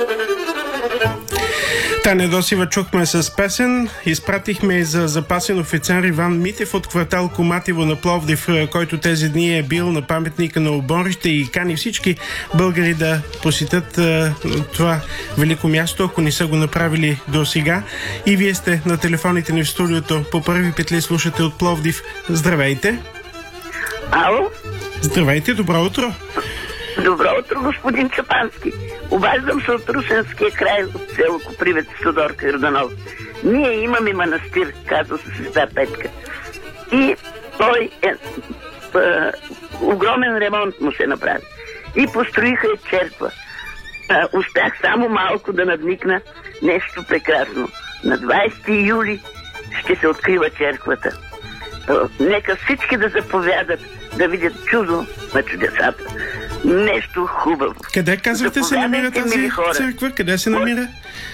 Таня Досева чухме с песен. Изпратихме и за запасен офицер Иван Митев от квартал Коматево на Пловдив, който тези дни е бил на паметника на Оборище и кани всички българи да посетят това велико място, ако не са го направили до сега. И вие сте на телефоните ни в студиото. По първи петли слушате от Пловдив. Здравейте! Ало? Здравейте, добро утро! Добро утро, господин Чапански. Обаждам се от Русенския край, от село Копривец, Содорка, Йорданов. Ние имаме манастир, казва се Света Петка. И той огромен ремонт му се направи. И построиха и черква. Успях само малко да надникна нещо прекрасно. На 20 юли ще се открива черквата. Нека всички да заповядат да видят чудо на чудесата. Нещо хубаво. Къде казвате се намира тази църква? Къде се намира?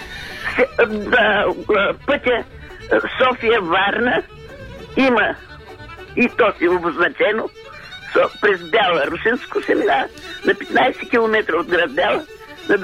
Пътя София-Варна има и то си обозначено през Бяла. Русенско се минава на 15 км от град Бяла, на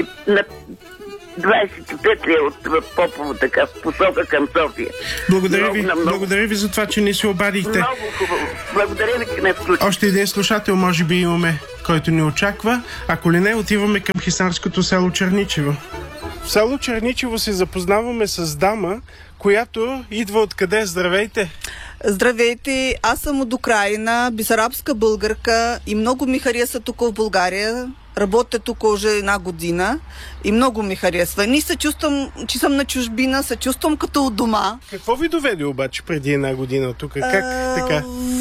25 ли от Попово, така в посока към София. Благодаря ви за това, че не се обадихте. Много хубаво. Благодаря ви, че ме включите. Още един слушател може би имаме, който ни очаква. Ако ли не, отиваме към хисарското село Черничево. В село Черничево се запознаваме с дама, която идва откъде? Здравейте! Здравейте! Аз съм от Украина, бесарабска българка и много ми хареса тук в България. Работя тук уже 1 година и много ми харесва. Не се чувствам, че съм на чужбина, се чувствам като от дома. Какво ви доведе обаче преди 1 година тук? Как така?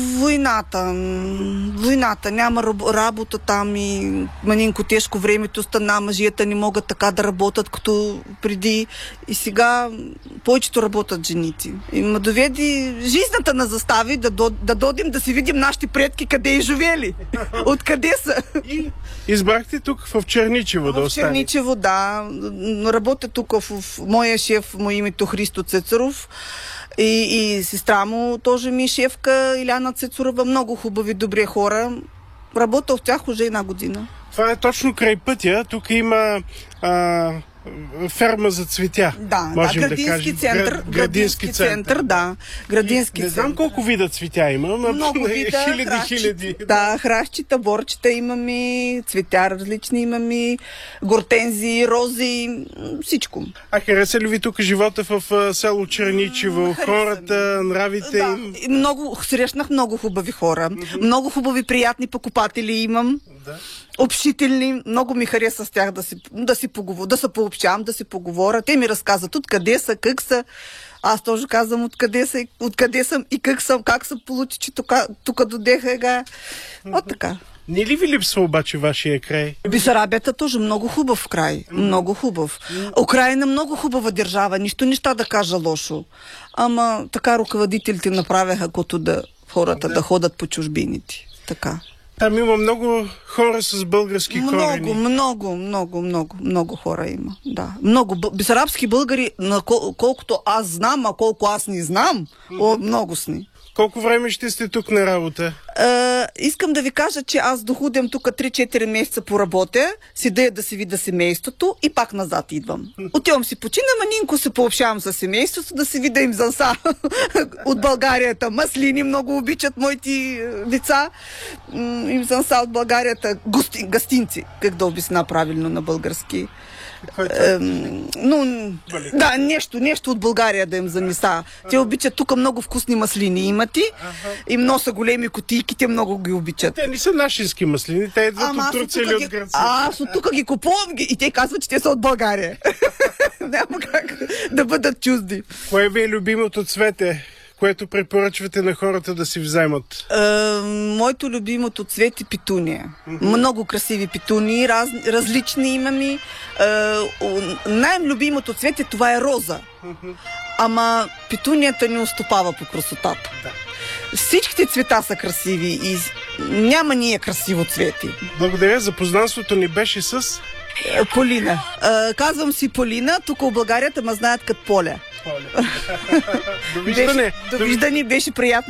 Войната. Няма работа там и манинко тежко времето стана. Мъжията не могат така да работят като преди. И сега повечето работят жените. И ме доведе жизната на застави да дойдем да си видим нашите предки къде и живели. Откъде са. И избрахте тук в Черничево да останете? В Черничево, да. Работя тук в моя шеф, му името Христо Цецаров. И сестра му тоже ми е шефка Иляна Цецурова. Много хубави, добри хора. Работя в тях уже 1 година. Това е точно край пътя. Тук има ферма за цветя. Да, градински център. Градински център, да. Не знам колко вида цветя има, но много вида, хиляди. Да, храстчета, борчета имаме, цветя различни имаме, гортензии, рози, всичко. А хареса ли ви тук живота в село Черничево? Хората, нравите им? Да, срещнах много хубави хора. Много хубави, приятни покупатели имам. Да. Общителни, много ми хареса с тях да се пообщавам, да се поговоря. Те ми разказват откъде са, как са. Аз тоже казвам откъде съм и как се получи, че тук додеха ега. От така. Не ли ви липсва обаче вашия край? Бесарабията тоже много хубав край. Много хубав. Украина много хубава държава. Нищо да кажа лошо. Ама така ръководителите направяха, като да хората да ходят по чужбините. Така. Там има много хора с български корени. Много хора има. Да. Много бесарабски българи, колкото аз знам, а колко аз не знам, много сни. Колко време ще сте тук на работа? Искам да ви кажа, че аз доходям тук 3-4 месеца по работа, седя да си видя семейството и пак назад идвам. Отивам си почина, манинко се пообщавам с семейството, да си видя им занса от Българията. Маслини много обичат моите деца. Им занса от Българията. Гостинци, как да обясня правилно на български. Да, нещо от България да им занеса. Те обичат тук много вкусни маслини имат и много са големи кутийки, те много ги обичат. Те не са нашински маслини, те идват от Турция или от Гърция. Аз от тук ги купувам и те казват, че те са от България. Няма как да бъдат чужди. Кое ви е любимото цвете, което препоръчвате на хората да си вземат? Моето любимото цвет е петуния. Много красиви петунии, различни имаме. Най-любимото цвет това е роза. Ама петунията не уступава по красотата. Да. Всичките цвета са красиви и няма ние красиво цвети. Благодаря, запознанството ни беше с... Полина. Казвам си Полина, тук в Българията ме знаят като Поля. Довиждане. Довиждане, беше приятно.